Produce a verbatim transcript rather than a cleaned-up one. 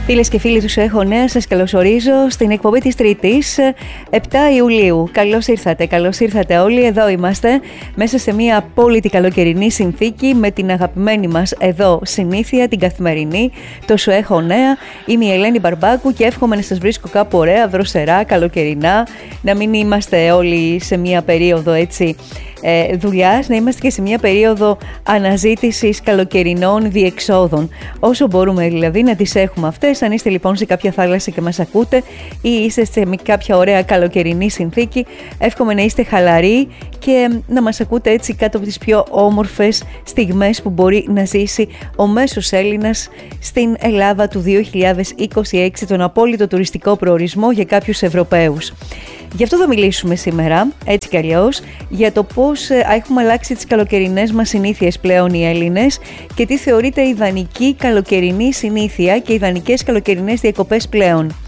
Φίλες και φίλοι του Σου Έχω Νέα, σας καλωσορίζω στην εκπομπή της Τρίτης, επτά Ιουλίου. Καλώς ήρθατε, καλώς ήρθατε όλοι. Εδώ είμαστε, μέσα σε μια απόλυτη καλοκαιρινή συνθήκη, με την αγαπημένη μας εδώ συνήθεια, την καθημερινή, το Σου Έχω Νέα. Είμαι η Ελένη Μπαρμπάκου και εύχομαι να σας βρίσκω κάπου ωραία, δροσερά, καλοκαιρινά, να μην είμαστε όλοι σε μια περίοδο έτσι ε, δουλειάς, να είμαστε και σε μια περίοδο αναζήτησης καλοκαιρινών διεξόδων. Όσο μπορούμε δηλαδή να τις έχουμε αυτές. Αν είστε λοιπόν σε κάποια θάλασσα και μας ακούτε ή είστε σε κάποια ωραία καλοκαιρινή συνθήκη, εύχομαι να είστε χαλαροί και να μας ακούτε έτσι κάτω από τις πιο όμορφες στιγμές που μπορεί να ζήσει ο μέσος Έλληνας στην Ελλάδα του δύο χιλιάδες είκοσι έξι, τον απόλυτο τουριστικό προορισμό για κάποιους Ευρωπαίους. Γι' αυτό θα μιλήσουμε σήμερα, έτσι κι αλλιώς, για το πώς έχουμε αλλάξει τις καλοκαιρινές μας συνήθειες πλέον οι Έλληνες και τι θεωρείται ιδανική καλοκαιρινή συνήθεια και ιδανικές καλοκαιρινές διακοπές πλέον.